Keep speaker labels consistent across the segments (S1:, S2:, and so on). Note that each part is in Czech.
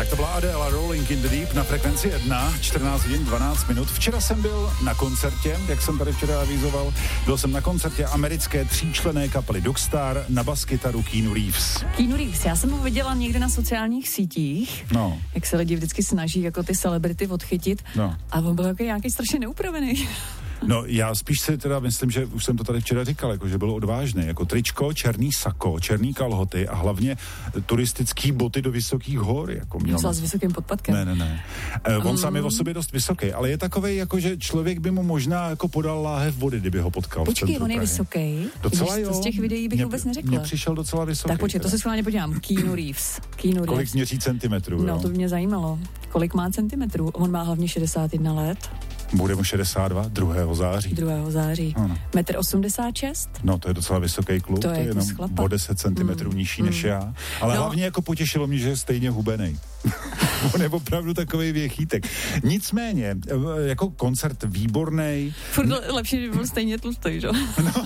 S1: Tak to byla Adele, Rolling in the Deep na frekvenci 1, 14 hodin 12 minut. Včera jsem byl na koncertě, jak jsem tady včera avizoval. Byl jsem na koncertě americké 3členné kapely Dogstar na baskytaru Keanu Reeves.
S2: Keanu Reeves, já jsem ho viděla někde na sociálních sítích, jak se lidi vždycky snaží jako ty celebrity odchytit. A on byl jako nějaký strašně neupravený.
S1: No, já spíš si teda myslím, že už jsem to tady včera říkal, jako, že byl odvážný, jako tričko, černý sako, černý kalhoty a hlavně turistický boty do vysokých hor, jako měl.
S2: Myslel s vysokým podpatkem.
S1: Ne. On sám je o sobě dost vysoký, ale je takovej, jako, že člověk by mu možná jako podal láhev vody, kdyby ho potkal.
S2: Počkej, on je vysoký.
S1: Docela jo.
S2: Z těch videí bych vůbec neřekla.
S1: Mně přišel docela vysoký.
S2: Tak počkej, to se schválně podívám. Keanu Reeves.
S1: Kolik měří centimetrů,
S2: No, to by mě zajímalo. Kolik má centimetrů? On má hlavně 61 let.
S1: Bude mu 62, 2. září.
S2: 2. září.
S1: Ano.
S2: 1,86 m?
S1: No, to je docela vysoký kluk,
S2: to je
S1: jenom
S2: chlapa.
S1: o 10 cm nižší než já. Ale hlavně jako potěšilo mě, že je stejně hubenej. On je opravdu takovej věchýtek. Nicméně, jako koncert výbornej.
S2: Furt lepší, kdyby byl stejně tlustý, že?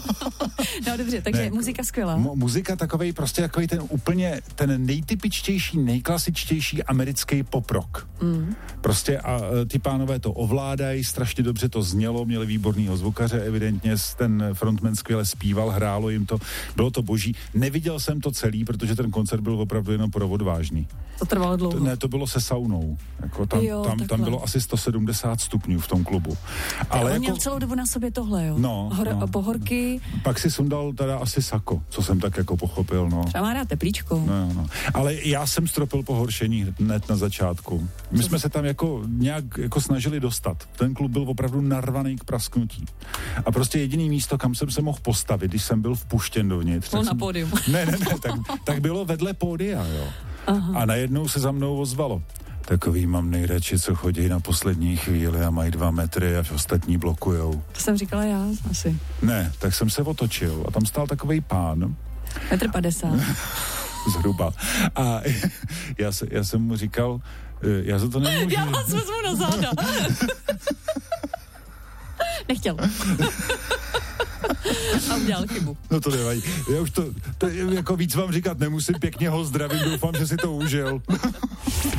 S2: No dobře, takže ne, muzika skvělá.
S1: Muzika takovej, prostě takovej ten úplně, ten nejtypičtější, nejklasičtější americký pop rock. Prostě a ty pánové to ovládají, strašně dobře to znělo, měli výbornýho zvukaře, evidentně ten frontman skvěle zpíval, hrálo jim to, bylo to boží. Neviděl jsem to celý, protože ten koncert byl opravdu jenom pro odvážný.
S2: To trvalo dlouho.
S1: Ne, to bylo se saunou. Jako tam bylo asi 170 stupňů v tom klubu. Ale
S2: on
S1: jako
S2: měl celou dobu na sobě tohle, jo? Pohorky.
S1: Pak si sundal teda asi sako, co jsem tak jako pochopil, no.
S2: Třeba má rád teplíčko.
S1: No. Ale já jsem stropil pohoršení hned na začátku. My jsme se tam jako nějak jako snažili dostat. Ten klub byl opravdu narvaný k prasknutí. A prostě jediný místo, kam jsem se mohl postavit, když jsem byl vpuštěn dovnitř.
S2: Na pódium.
S1: Ne, tak bylo vedle pódia, jo. Aha. A najednou se za mnou ozvalo. Takový mám nejradši, co chodí na poslední chvíli a mají 2 metry a ostatní blokujou.
S2: To jsem říkala já asi.
S1: Ne, tak jsem se otočil a tam stál takovej pán.
S2: 1,50 m.
S1: Zhruba. A já jsem mu říkal, já za to nemůžu.
S2: Já vás vezmu na záda. Nechtěl. A udělal chybu.
S1: No to nevadí. Já už to jako víc vám říkat nemusím, pěkně ho zdravím, doufám, že si to užil.